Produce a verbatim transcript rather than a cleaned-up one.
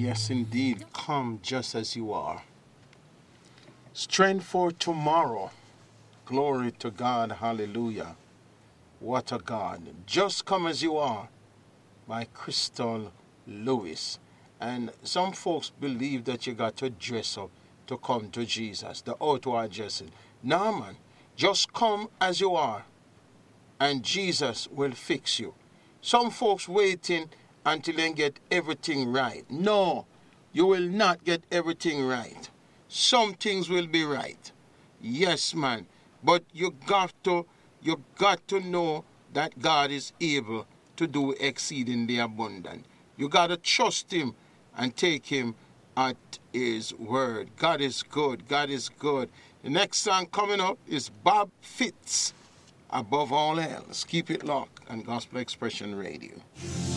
Yes, indeed. Come just as you are. Strength for tomorrow. Glory to God. Hallelujah. What a God. Just come as you are. By Crystal Lewis. And some folks believe that you got to dress up to come to Jesus. The outward dressing. No, man. Just come as you are. And Jesus will fix you. Some folks waiting until they get everything right. No, you will not get everything right. Some things will be right. Yes, man. But you got to, you got to know that God is able to do exceedingly abundant. You got to trust him and take him at his word. God is good. God is good. The next song coming up is Bob Fitts, Above All Else. Keep it locked on Gospel Expression Radio.